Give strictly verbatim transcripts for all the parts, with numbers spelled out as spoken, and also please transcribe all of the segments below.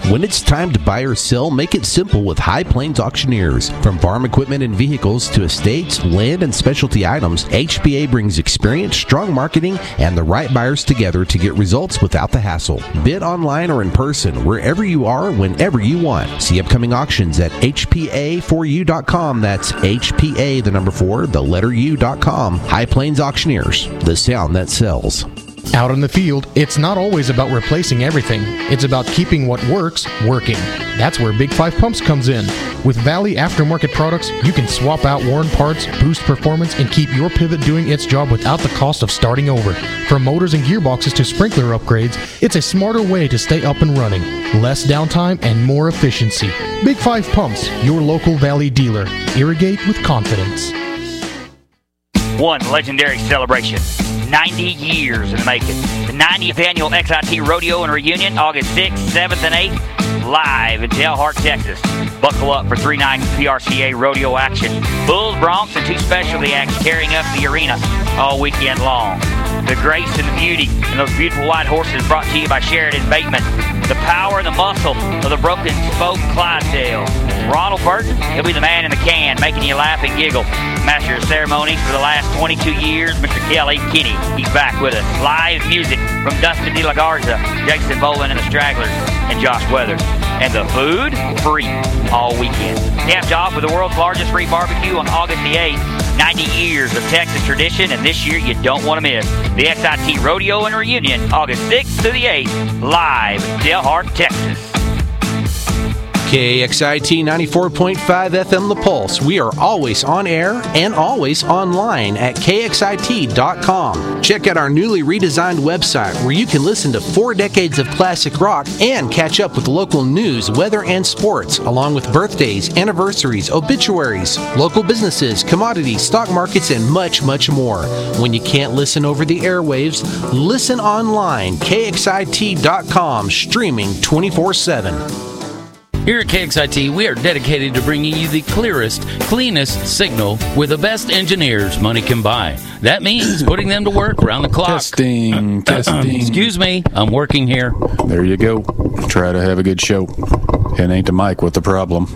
When it's time to buy or sell, make it simple with High Plains Auctioneers. From farm equipment and vehicles to estates, land, and specialty items, H P A brings experience, strong marketing, and the right buyers together to get results without the hassle. Bid online or in person, wherever you are, whenever you want. See upcoming auctions at H P A four U dot com. That's H P A, the number four, the letter U dot com. High Plains Auctioneers, the sound that sells. Out in the field, it's not always about replacing everything. It's about keeping what works, working. That's where Big Five Pumps comes in. With Valley aftermarket products, you can swap out worn parts, boost performance, and keep your pivot doing its job without the cost of starting over. From motors and gearboxes to sprinkler upgrades, it's a smarter way to stay up and running. Less downtime and more efficiency. Big Five Pumps, your local Valley dealer. Irrigate with confidence. One legendary celebration. ninety years in the making. The ninetieth annual X I T Rodeo and Reunion, August sixth, seventh, and eighth, live in Delhart, Texas. Buckle up for three nights P R C A rodeo action. Bulls, Broncs, and two specialty acts carrying up the arena all weekend long. The grace and the beauty and those beautiful white horses brought to you by Sheridan Bateman. The power and the muscle of the Broken Spoke Clydesdale. Ronald Burton, he'll be the man in the can, making you laugh and giggle. Master of ceremonies for the last twenty-two years, Mister Kelly Kinney. He's back with us. Live music from Dustin De La Garza, Jason Boland and the Stragglers, and Josh Weathers. And the food, free all weekend. Capped off with the world's largest free barbecue on August the eighth. ninety years of Texas tradition, and this year you don't want to miss. The X I T Rodeo and Reunion, August sixth to the eighth, live in Delhart, Texas. K X I T ninety-four point five F M The Pulse. We are always on air and always online at K X I T dot com. Check out our newly redesigned website where you can listen to four decades of classic rock and catch up with local news, weather, and sports, along with birthdays, anniversaries, obituaries, local businesses, commodities, stock markets, and much, much more. When you can't listen over the airwaves, listen online, K X I T dot com, streaming twenty-four seven. Here at K X I T, we are dedicated to bringing you the clearest, cleanest signal with the best engineers money can buy. That means putting them to work around the clock. Testing, testing. Excuse me, I'm working here. There you go. Try to have a good show. It ain't the mic with the problem.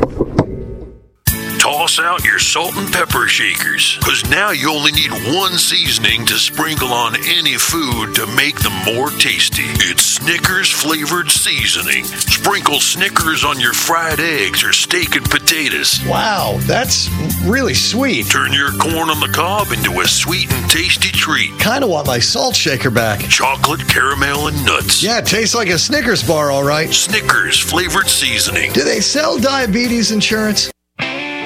Toss out your salt and pepper shakers, because now you only need one seasoning to sprinkle on any food to make them more tasty. It's Snickers flavored seasoning. Sprinkle Snickers on your fried eggs or steak and potatoes. Wow, that's really sweet. Turn your corn on the cob into a sweet and tasty treat. Kind of want my salt shaker back. Chocolate, caramel, and nuts. Yeah, it tastes like a Snickers bar, all right. Snickers flavored seasoning. Do they sell diabetes insurance?